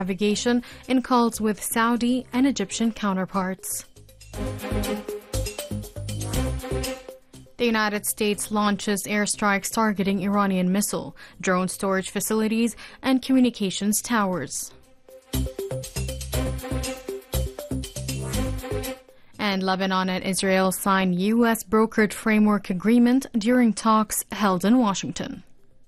navigation in calls with Saudi and Egyptian counterparts. The United States launches airstrikes targeting Iranian missile, drone storage facilities, and communications towers. And Lebanon and Israel sign U.S. brokered framework agreement during talks held in Washington.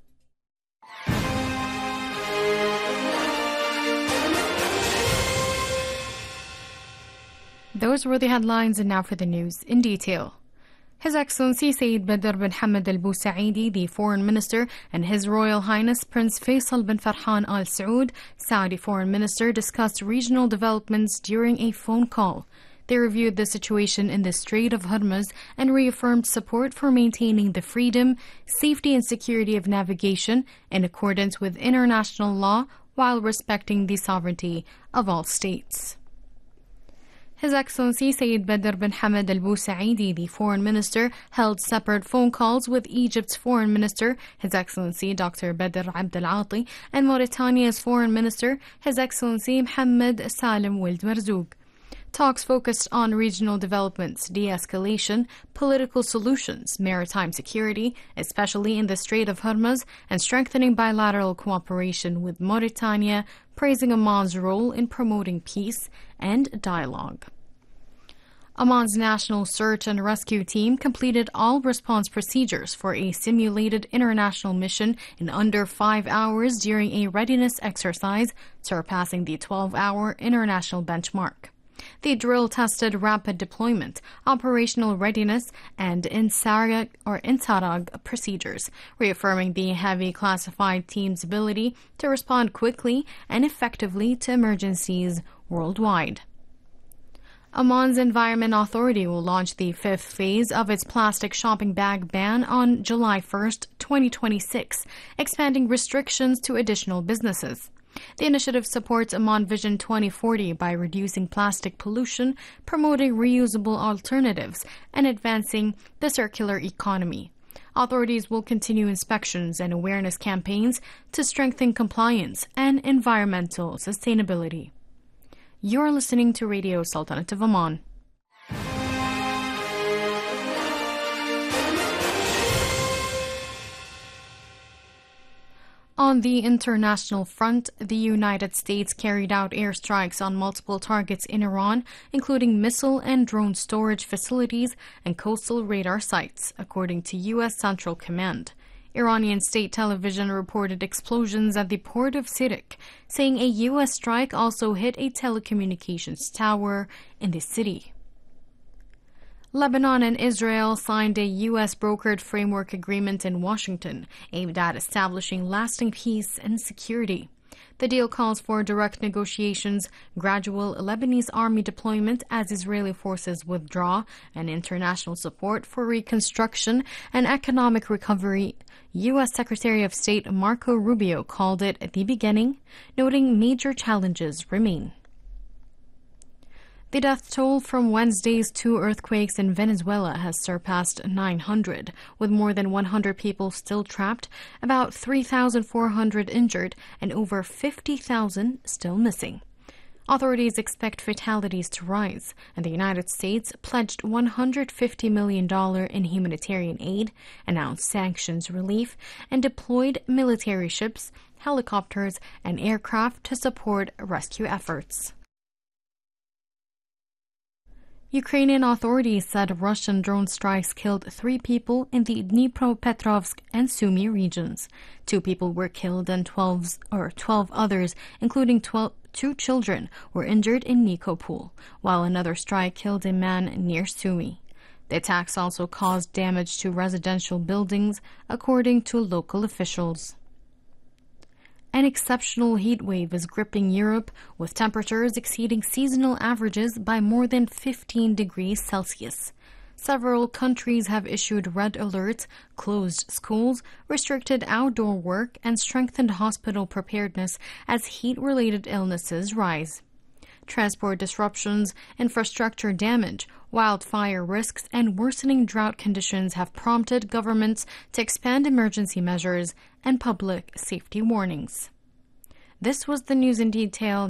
Those were the headlines, and now for the news in detail. His Excellency Sayyid Badr bin Hamad Al Busaidi, the Foreign Minister, and His Royal Highness Prince Faisal bin Farhan Al Saud, Saudi Foreign Minister, discussed regional developments during a phone call. They reviewed the situation in the Strait of Hormuz and reaffirmed support for maintaining the freedom, safety and security of navigation in accordance with international law while respecting the sovereignty of all states. His Excellency Sayyid Badr bin Hamad Al Busaidi, the Foreign Minister, held separate phone calls with Egypt's Foreign Minister, His Excellency Dr. Badr Abdel Ati, and Mauritania's Foreign Minister, His Excellency Mohammed Salim Wald Marzouk. Talks focused on regional developments, de-escalation, political solutions, maritime security, especially in the Strait of Hormuz, and strengthening bilateral cooperation with Mauritania, praising Oman's role in promoting peace and dialogue. Oman's National Search and Rescue Team completed all response procedures for a simulated international mission in under 5 hours during a readiness exercise, surpassing the 12-hour international benchmark. The drill tested rapid deployment, operational readiness, and INSARAG procedures, reaffirming the heavy classified team's ability to respond quickly and effectively to emergencies worldwide. Oman's Environment Authority will launch the 5th phase of its plastic shopping bag ban on July 1, 2026, expanding restrictions to additional businesses. The initiative supports Oman Vision 2040 by reducing plastic pollution, promoting reusable alternatives, and advancing the circular economy. Authorities will continue inspections and awareness campaigns to strengthen compliance and environmental sustainability. You're listening to Radio Sultanate of Oman. On the international front, the United States carried out airstrikes on multiple targets in Iran, including missile and drone storage facilities and coastal radar sites, according to U.S. Central Command. Iranian state television reported explosions at the port of Sirik, saying a U.S. strike also hit a telecommunications tower in the city. Lebanon and Israel signed a U.S. brokered framework agreement in Washington aimed at establishing lasting peace and security. The deal calls for direct negotiations, gradual Lebanese army deployment as Israeli forces withdraw, and international support for reconstruction and economic recovery. U.S. Secretary of State Marco Rubio called it the beginning, noting major challenges remain. The death toll from Wednesday's 2 earthquakes in Venezuela has surpassed 900, with more than 100 people still trapped, about 3,400 injured, and over 50,000 still missing. Authorities expect fatalities to rise, and the United States pledged $150 million in humanitarian aid, announced sanctions relief, and deployed military ships, helicopters, and aircraft to support rescue efforts. Ukrainian authorities said Russian drone strikes killed 3 people in the Dnipropetrovsk and Sumy regions. 2 people were killed and 12 others, including 2 children, were injured in Nikopol, while another strike killed a man near Sumy. The attacks also caused damage to residential buildings, according to local officials. An exceptional heat wave is gripping Europe, with temperatures exceeding seasonal averages by more than 15 degrees Celsius. Several countries have issued red alerts, closed schools, restricted outdoor work, and strengthened hospital preparedness as heat-related illnesses rise. Transport disruptions, infrastructure damage, wildfire risks, and worsening drought conditions have prompted governments to expand emergency measures and public safety warnings. This was the news in detail.